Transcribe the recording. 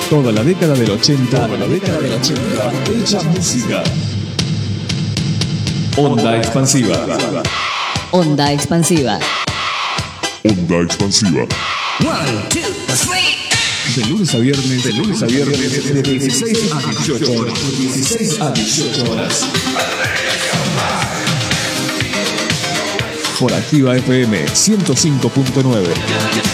Toda la década del 80. Hecha música. Onda expansiva. Onda expansiva. Onda expansiva. 1, 2, 3. De lunes a viernes, de 16 a 18 horas. 16 a 18 horas. Por Activa FM 105.9.